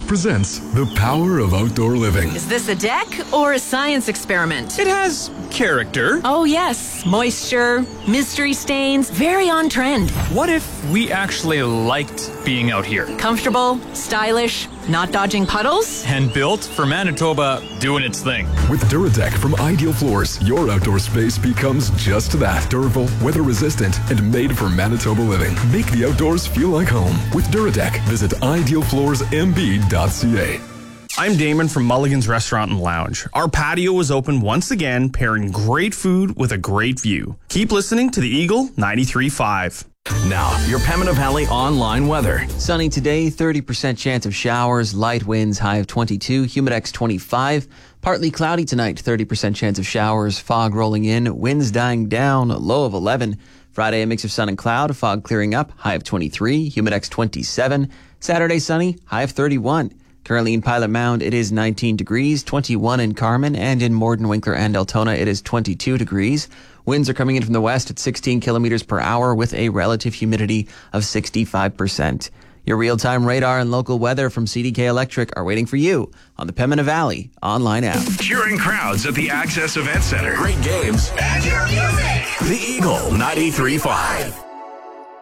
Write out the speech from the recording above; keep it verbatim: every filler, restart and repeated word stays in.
presents the power of outdoor living. Is this a deck or a science experiment? It has character. Oh yes, moisture, mystery stains, very on trend. What if we actually liked being out here? Comfortable, stylish, not dodging puddles? And built for Manitoba doing its thing. With DuraDeck from Ideal Floors, your outdoor space becomes just that. Durable, weather-resistant, and made for Manitoba living. Make the outdoors feel like home. With DuraDeck, visit ideal floors m b dot c a. I'm Damon from Mulligan's Restaurant and Lounge. Our patio is open once again, pairing great food with a great view. Keep listening to the Eagle ninety-three point five. Now, your Pembina Valley online weather. Sunny today, thirty percent chance of showers, light winds, high of twenty-two, humidex twenty-five. Partly cloudy tonight, thirty percent chance of showers, fog rolling in, winds dying down, low of eleven. Friday, a mix of sun and cloud, fog clearing up, high of twenty-three, humidex twenty-seven. Saturday, sunny, high of thirty-one. Currently in Pilot Mound, it is nineteen degrees, twenty-one in Carman, and in Morden, Winkler, and Altona, it is twenty-two degrees. Winds are coming in from the west at sixteen kilometers per hour with a relative humidity of sixty-five percent. Your real-time radar and local weather from C D K Electric are waiting for you on the Pembina Valley online app. Cheering crowds at the Access Event Center. Great games. And your music. The Eagle ninety-three point five.